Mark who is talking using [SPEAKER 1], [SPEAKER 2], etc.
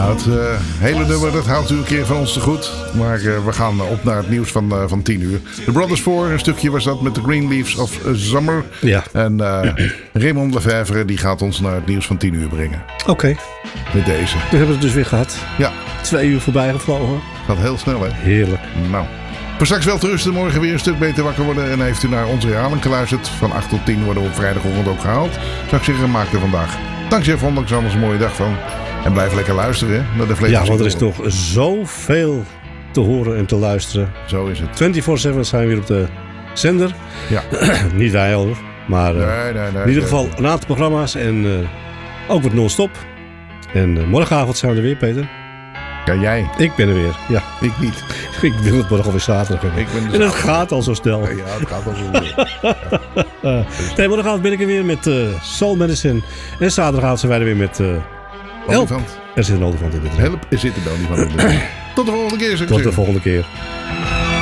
[SPEAKER 1] Nou, het hele nummer dat haalt u een keer van ons te goed. Maar we gaan op naar het nieuws van 10 uur. The Brothers 4, een stukje was dat met The Green Leaves of Summer.
[SPEAKER 2] Ja.
[SPEAKER 1] En Raymond Lefevre die gaat ons naar het nieuws van 10 uur brengen.
[SPEAKER 2] Oké.
[SPEAKER 1] Met deze.
[SPEAKER 2] We hebben het dus weer gehad.
[SPEAKER 1] Ja.
[SPEAKER 2] 2 uur voorbij gevlogen.
[SPEAKER 1] Gaat heel snel, hè?
[SPEAKER 2] Heerlijk.
[SPEAKER 1] Nou. Voor straks wel te rusten, morgen weer een stuk beter wakker worden. En heeft u naar onze herhaling geluisterd. Van 8 tot 10 worden we op vrijdagochtend ook gehaald. Zou ik zeggen, maak er vandaag. Dankzij ondanks anders een mooie dag van. En blijf lekker luisteren hè, naar de Vlees.
[SPEAKER 2] Ja, want er is nog zoveel te horen en te luisteren.
[SPEAKER 1] Zo is het.
[SPEAKER 2] 24/7 zijn we weer op de zender.
[SPEAKER 1] Ja.
[SPEAKER 2] Niet wij hoor. Maar
[SPEAKER 1] nee,
[SPEAKER 2] in ieder geval een aantal programma's. En ook wat non-stop. En morgenavond zijn we er weer, Peter.
[SPEAKER 1] Ja, jij.
[SPEAKER 2] Ik ben er weer. Ja.
[SPEAKER 1] Ik niet.
[SPEAKER 2] Ik wil het morgen alweer zaterdag hebben.
[SPEAKER 1] Ik ben
[SPEAKER 2] en het gaat al zo snel.
[SPEAKER 1] Ja, het gaat al zo snel.
[SPEAKER 2] Nee, morgenavond ben ik er weer met Soul Medicine. En zaterdagavond zijn wij er weer met Help.
[SPEAKER 1] Olifant.
[SPEAKER 2] Er zit een olifant in de trein.
[SPEAKER 1] Help, er zit een olifant in de trein. Tot de volgende keer.
[SPEAKER 2] Tot de volgende keer.